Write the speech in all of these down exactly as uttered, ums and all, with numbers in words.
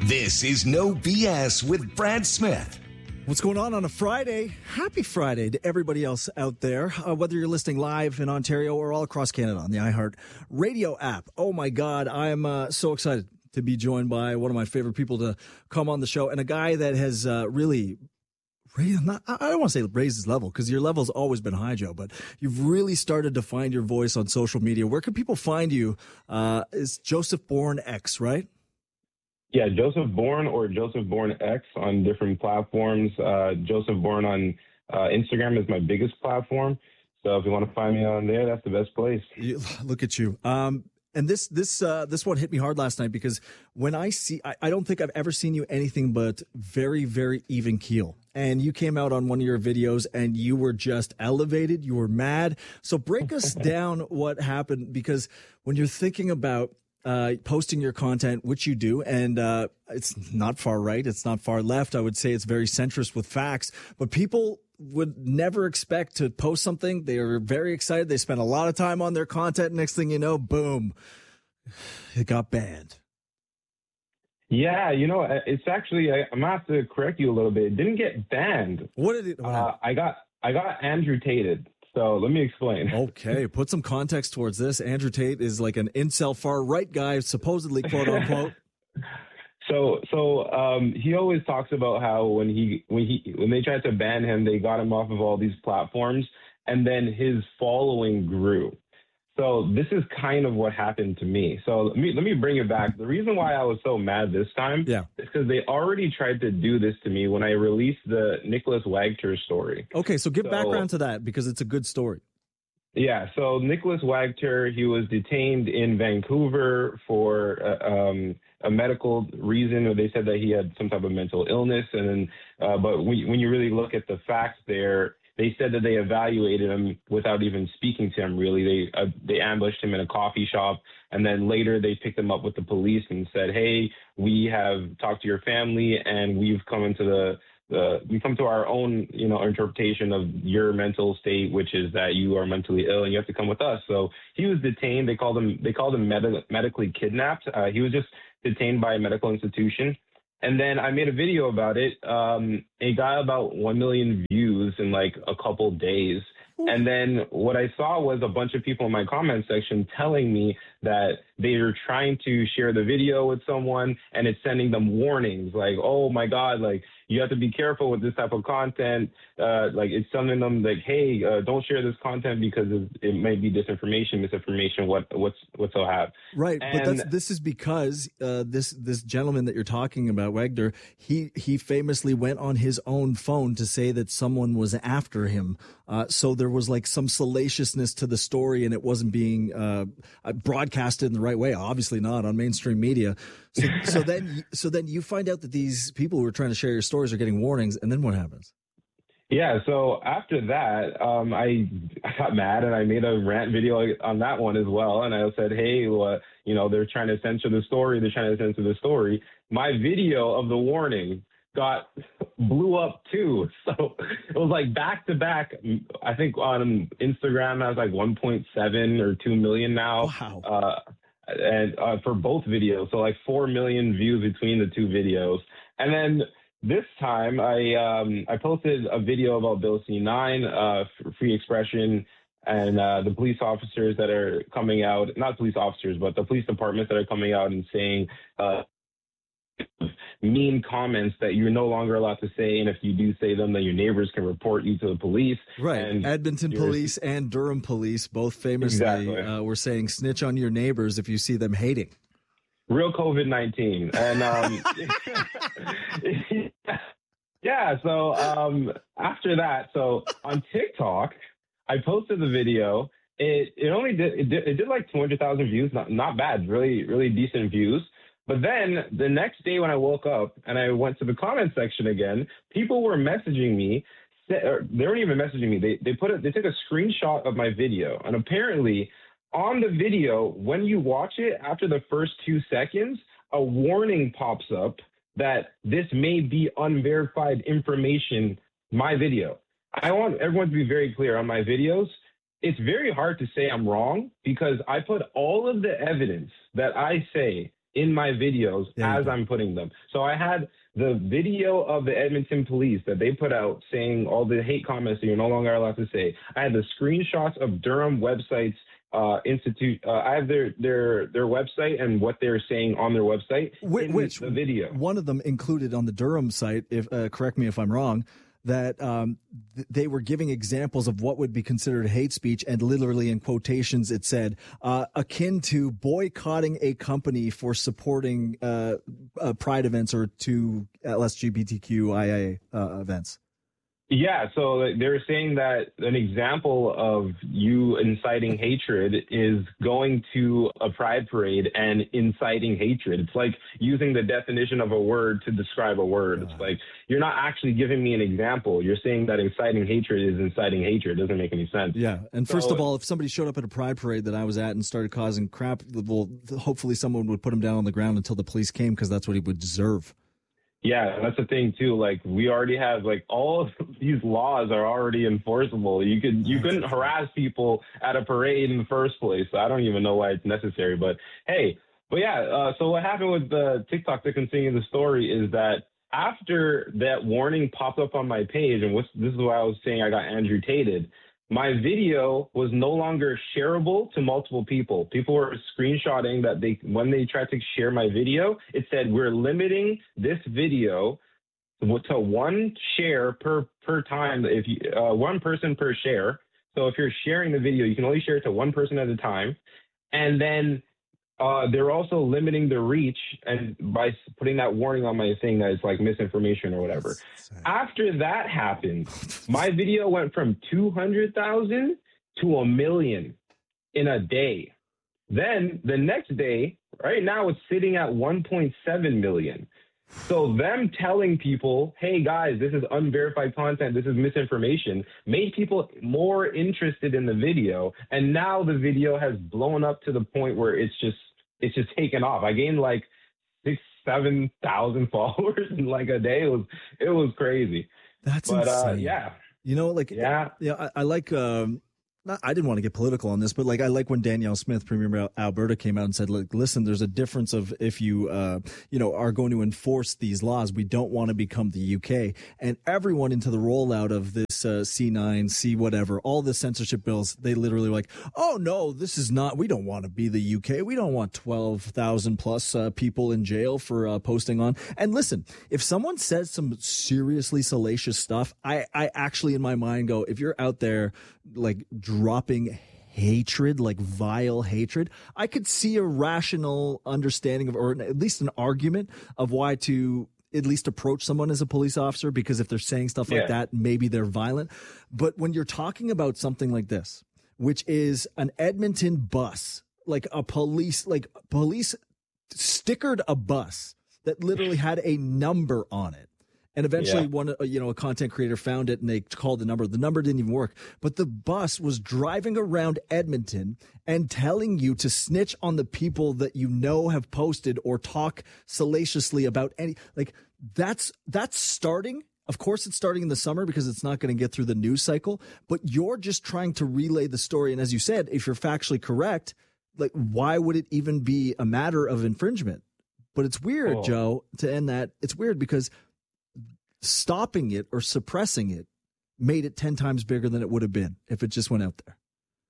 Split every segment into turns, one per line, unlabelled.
This is No B S with Brad Smith.
What's going on on a Friday? Happy Friday to everybody else out there, uh, whether you're listening live in Ontario or all across Canada on the iHeart Radio app. Oh my God, I'm uh, so excited to be joined by one of my favorite people to come on the show, and a guy that has uh, really raised, not, I don't want to say raised his level, because your level's always been high, Joe, but you've really started to find your voice on social media. Where can people find you? Uh, is Joseph Bourne X, right?
Yeah, Joseph Bourne or Joseph Bourne X on different platforms. Uh, Joseph Bourne on uh, Instagram is my biggest platform. So if you want to find me on there, that's the best place.
You, look at you. Um, and this this uh, this one hit me hard last night, because when I see, I, I don't think I've ever seen you anything but very, very even keel. And you came out on one of your videos and you were just elevated. You were mad. So break us down what happened, because when you're thinking about Uh, posting your content, which you do, and uh, it's not far right, it's not far left. I would say it's very centrist with facts, but people would never expect to post something. They are very excited. They spend a lot of time on their content. Next thing you know, boom, it got banned.
Yeah, you know, it's actually, I, I'm going to have to correct you a little bit. It didn't get banned.
What did it?
Uh, I got, I got Andrew Tated. So let me explain.
Okay, put some context towards this. Andrew Tate is like an incel far right guy, supposedly, quote unquote.
so, so um, he always talks about how when he when he when they tried to ban him, they got him off of all these platforms, and then his following grew. So this is kind of what happened to me. So let me let me bring it back. The reason why I was so mad this time
yeah.
is because they already tried to do this to me when I released the Nicholas Wagter story.
Okay, so give
so,
background to that, because it's a good story.
Yeah, so Nicholas Wagter, he was detained in Vancouver for uh, um, a medical reason. They said that he had some type of mental illness, and then, uh, but when, when you really look at the facts there, they said that they evaluated him without even speaking to him, really. They uh, they ambushed him in a coffee shop, and then later they picked him up with the police and said, hey, we have talked to your family, and we've come into the, the we come to our own, you know, interpretation of your mental state, which is that you are mentally ill and you have to come with us. So he was detained. They called him, they called him med- medically kidnapped. Uh, he was just detained by a medical institution. And then I made a video about it. Um, it got about one million views in like a couple days. And then what I saw was a bunch of people in my comment section telling me that they are trying to share the video with someone, and it's sending them warnings like, oh my God, like you have to be careful with this type of content. Uh, like it's telling them like, hey, uh, don't share this content because it, it may be disinformation, misinformation, what what's what's so have.
Right,
and,
but that's this is because uh, this this gentleman that you're talking about, Wagner, he he famously went on his own phone to say that someone was after him. Uh, so there was like some salaciousness to the story, and it wasn't being uh, broadcasted in the right way. Obviously not on mainstream media. So, so then, so then you find out that these people who are trying to share your stories are getting warnings, and then what happens?
Yeah, so after that, um, I, I got mad and I made a rant video on that one as well. And I said, hey, well, you know, they're trying to censor the story. They're trying to censor the story. My video of the warning got blew up too. So it was like back to back. I think on Instagram, I was like one point seven or two million now.
Wow.
Uh, and uh, for both videos. So like four million views between the two videos. And then this time I um, I posted a video about Bill C nine, uh, free expression, and uh, the police officers that are coming out, not police officers, but the police departments that are coming out and saying uh, mean comments that you're no longer allowed to say, and if you do say them, then your neighbors can report you to the police.
Right.
And
Edmonton police and Durham police both famously
exactly.
uh, were saying snitch on your neighbors if you see them hating.
Real COVID nineteen. And um, yeah, so um, after that, so on TikTok, I posted the video. It it only did it did, it did like two hundred thousand views, not not bad, really really decent views. But then the next day when I woke up and I went to the comment section again, people were messaging me. They weren't even messaging me. They they put it. They took a screenshot of my video, and apparently on the video, when you watch it after the first two seconds, a warning pops up that this may be unverified information. My video. I want everyone to be very clear on my videos. It's very hard to say I'm wrong because I put all of the evidence that I say in my videos
Yeah,
as I'm putting them. So I had the video of the Edmonton police that they put out saying all the hate comments that you're no longer allowed to say. I had the screenshots of Durham websites uh, Institute. Uh, I have their their their website and what they're saying on their website.
Which,
in
which
the video?
One of them included on the Durham site. If uh, correct me if I'm wrong. That um, th- they were giving examples of what would be considered hate speech, and literally in quotations it said uh, akin to boycotting a company for supporting uh, uh, pride events or to L S G B T Q I A uh, events.
Yeah, so like, they were saying that an example of you inciting hatred is going to a pride parade and inciting hatred. It's like using the definition of a word to describe a word.
God.
It's like you're not actually giving me an example. You're saying that inciting hatred is inciting hatred. It doesn't make any sense.
Yeah, and first
So-
of all, if somebody showed up at a pride parade that I was at and started causing crap, well, hopefully someone would put him down on the ground until the police came, because that's what he would deserve.
Yeah, that's the thing too. Like we already have like all of these laws are already enforceable. You could you couldn't harass people at a parade in the first place. So I don't even know why it's necessary. But hey, but yeah. Uh, so what happened with the TikTok to continue the story is that after that warning popped up on my page, and what's, this is why I was saying I got Andrew Tated. My video was no longer shareable to multiple people. People were screenshotting that they when they tried to share my video, it said we're limiting this video to one share per per time. If you uh, one person per share. So if you're sharing the video, you can only share it to one person at a time. And then uh, they're also limiting the reach, and by putting that warning on my thing that it's like misinformation or whatever. After that happened, my video went from two hundred thousand to a million in a day. Then the next day, right now it's sitting at one point seven million. So them telling people, hey guys, this is unverified content, this is misinformation, made people more interested in the video. And now the video has blown up to the point where it's just it's just taken off. I gained like six, seven thousand followers in like a day. It was it was crazy.
That's
but
insane.
uh yeah.
You know, like
Yeah.
yeah, I, I like. Um, not, I didn't want to get political on this, but like I like when Danielle Smith, Premier of Alberta, came out and said, "Like, listen, there's a difference of if you, uh, you know, are going to enforce these laws. We don't want to become the U K." And everyone into the rollout of this uh, C nine, C whatever, all the censorship bills, they literally were like, "Oh no, this is not. We don't want to be the U K. We don't want twelve thousand plus uh, people in jail for uh, posting on." And listen, if someone says some seriously salacious stuff, I, I actually in my mind go, if you're out there like dropping hatred, like vile hatred, I could see a rational understanding of, or at least an argument of why to at least approach someone as a police officer, because if they're saying stuff like
Yeah.
that, maybe they're violent. But when you're talking about something like this, which is an Edmonton bus, like a police, like police stickered a bus that literally had a number on it. And eventually,
Yeah.
one, uh, you know, a content creator found it and they called the number. The number didn't even work. But the bus was driving around Edmonton and telling you to snitch on the people that you know have posted or talk salaciously about any. Like that's that's starting. Of course, it's starting in the summer because it's not going to get through the news cycle. But you're just trying to relay the story. And as you said, if you're factually correct, like why would it even be a matter of infringement? But it's weird,
Oh.
Joe, to end that. It's weird because stopping it or suppressing it made it ten times bigger than it would have been if it just went out there.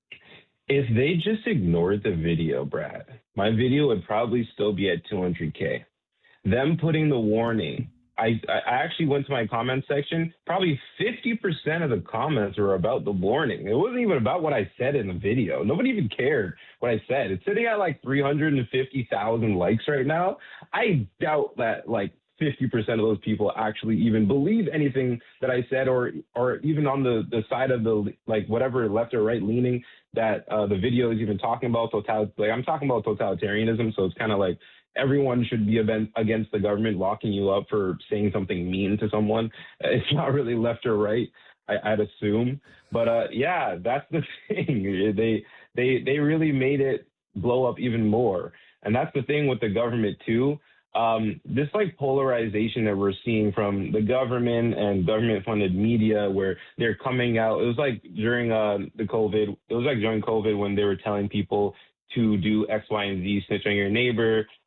If they just ignored the video, Brad, my video would probably still be at two hundred K. Them putting the warning, I, I actually went to my comment section. Probably fifty percent of the comments were about the warning. It wasn't even about what I said in the video. Nobody even cared what I said. It's sitting at like three hundred fifty thousand likes right now. I doubt that like fifty percent of those people actually even believe anything that I said, or or even on the, the side of the, like, whatever left or right leaning that uh, the video is even talking about. Total, like, I'm talking about totalitarianism, so it's kind of like everyone should be against the government locking you up for saying something mean to someone. It's not really left or right, I, I'd assume. But uh, yeah, that's the thing. They, they, they really made it blow up even more. And that's the thing with the government, too. Um, this like polarization that we're seeing from the government and government funded media, where they're coming out. It was like during uh, the COVID, it was like during COVID when they were telling people to do X, Y, and Z, snitch on your neighbor,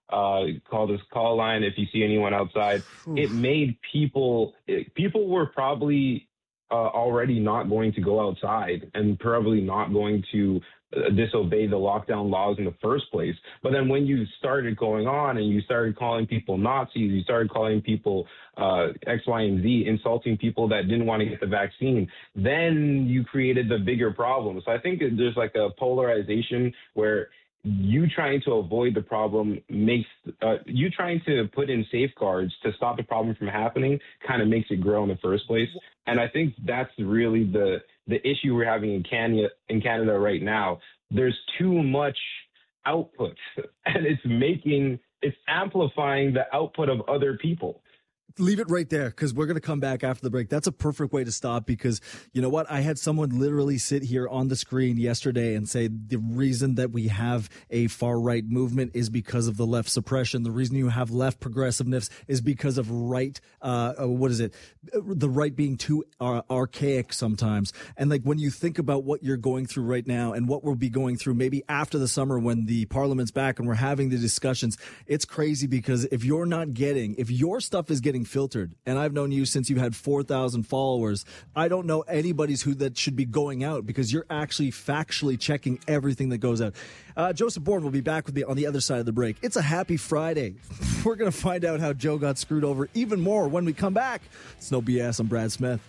uh, call this call line if you see anyone outside. Oof. It made people, it, people were probably uh, already not going to go outside and probably not going to uh, disobey the lockdown laws in the first place. But then when you started going on and you started calling people Nazis, you started calling people uh, X, Y, and Z, insulting people that didn't want to get the vaccine, then you created the bigger problem. So I think there's like a polarization where you trying to avoid the problem makes uh, you trying to put in safeguards to stop the problem from happening kind of makes it grow in the first place. And I think that's really the the issue we're having in Canada in Canada right now. There's too much output, and it's making it's amplifying the output of other people.
Leave it right there, because we're going to come back after the break. That's a perfect way to stop, because you know what? I had someone literally sit here on the screen yesterday and say the reason that we have a far-right movement is because of the left suppression. The reason you have left progressiveness is because of right, uh, what is it? The right being too uh, archaic sometimes. And like when you think about what you're going through right now and what we'll be going through maybe after the summer when the parliament's back and we're having the discussions, it's crazy, because if you're not getting, if your stuff is getting filtered, and I've known you since you had four thousand followers, I don't know anybody's who that should be going out, because you're actually factually checking everything that goes out. Uh, Joseph Bourne will be back with me on the other side of the break. It's a happy Friday. We're going to find out how Joe got screwed over even more when we come back. It's No B S. I'm Brad Smith.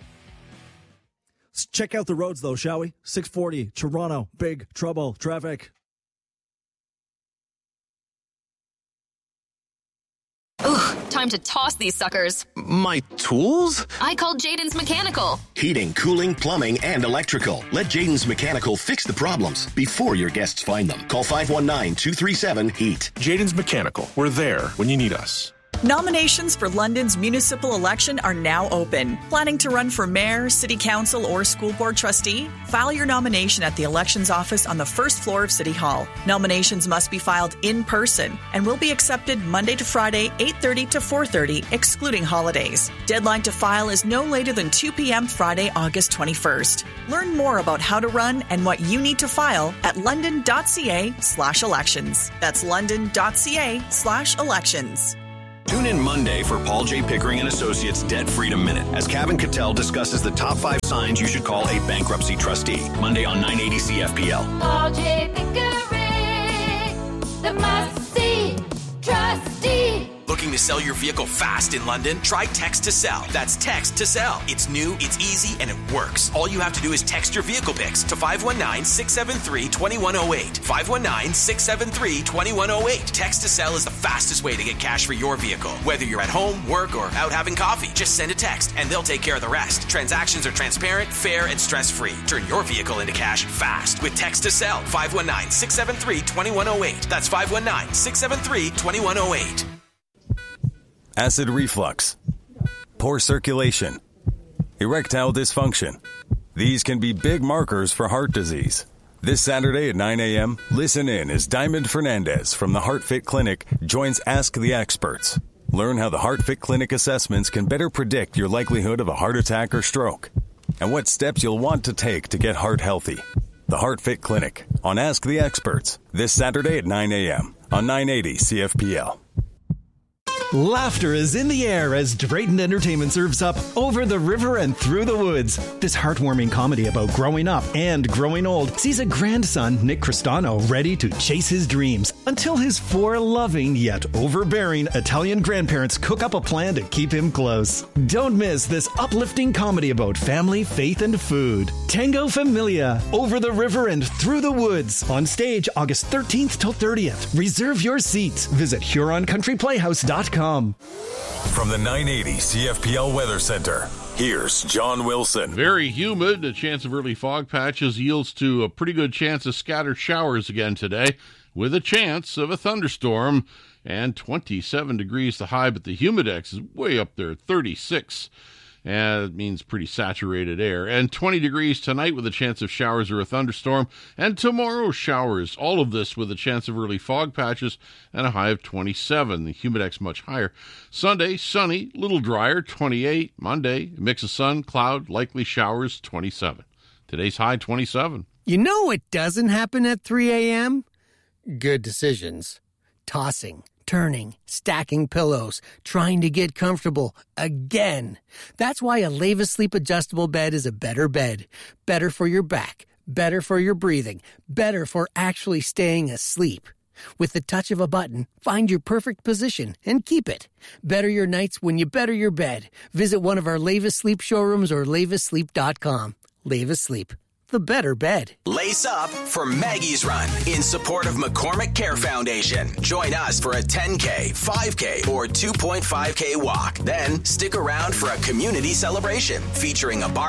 Let's check out the roads, though, shall we? six forty, Toronto, big trouble, traffic.
Ugh, time to toss these suckers.
My tools?
I called Jaden's Mechanical.
Heating, cooling, plumbing, and electrical. Let Jaden's Mechanical fix the problems before your guests find them. Call five one nine, two three seven, HEAT.
Jaden's Mechanical. We're there when you need us.
Nominations for London's municipal election are now open. Planning to run for mayor, city council, or school board trustee? File your nomination at the elections office on the first floor of City Hall. Nominations must be filed in person and will be accepted Monday to Friday, eight thirty to four thirty, excluding holidays. Deadline to file is no later than two p.m. Friday, August twenty-first. Learn more about how to run and what you need to file at london.ca slash elections. That's london.ca slash elections.
Tune in Monday for Paul J. Pickering and Associates Debt Freedom Minute as Kevin Cattell discusses the top five signs you should call a bankruptcy trustee. Monday on nine eighty C F P L.
Paul J. Pickering, the must-see trustee.
Looking to sell your vehicle fast in London? Try Text to Sell. That's Text to Sell. It's new, it's easy, and it works. All you have to do is text your vehicle pics to five one nine, six seven three, two one zero eight. five one nine, six seven three, two one zero eight. Text to Sell is the fastest way to get cash for your vehicle. Whether you're at home, work, or out having coffee, just send a text and they'll take care of the rest. Transactions are transparent, fair, and stress-free. Turn your vehicle into cash fast with Text to Sell. five one nine, six seven three, two one zero eight. That's five one nine, six seven three, two one zero eight.
Acid reflux, poor circulation, erectile dysfunction. These can be big markers for heart disease. This Saturday at nine a.m., listen in as Diamond Fernandez from the HeartFit Clinic joins Ask the Experts. Learn how the HeartFit Clinic assessments can better predict your likelihood of a heart attack or stroke, and what steps you'll want to take to get heart healthy. The HeartFit Clinic on Ask the Experts this Saturday at nine a.m. on nine eighty C F P L.
Laughter is in the air as Drayton Entertainment serves up Over the River and Through the Woods. This heartwarming comedy about growing up and growing old sees a grandson, Nick Cristano, ready to chase his dreams until his four loving yet overbearing Italian grandparents cook up a plan to keep him close. Don't miss this uplifting comedy about family, faith, and food. Tango Familia, Over the River and Through the Woods. On stage August thirteenth till thirtieth. Reserve your seats. Visit Huron Country Playhouse dot com.
From the nine eighty C F P L Weather Center, here's John Wilson.
Very humid. A chance of early fog patches yields to a pretty good chance of scattered showers again today, with a chance of a thunderstorm. And twenty-seven degrees the high, but the humidex is way up there, thirty-six. And it means pretty saturated air. And twenty degrees tonight with a chance of showers or a thunderstorm. And tomorrow, showers. All of this with a chance of early fog patches and a high of twenty-seven. The humidex much higher. Sunday, sunny, little drier, twenty-eight. Monday, mix of sun, cloud, likely showers, twenty-seven. Today's high, twenty-seven.
You know what doesn't happen at three a.m.? Good decisions. tossing, turning, stacking pillows, trying to get comfortable again. That's why a Leva Sleep adjustable bed is a better bed. Better for your back, better for your breathing, better for actually staying asleep. With the touch of a button, find your perfect position and keep it. Better your nights when you better your bed. Visit one of our Leva Sleep showrooms or leva sleep dot com. Leva Sleep, the better bed.
Lace up for Maggie's Run in support of McCormick Care Foundation. Join us for a ten K, five K, or two point five K walk. Then stick around for a community celebration featuring a bar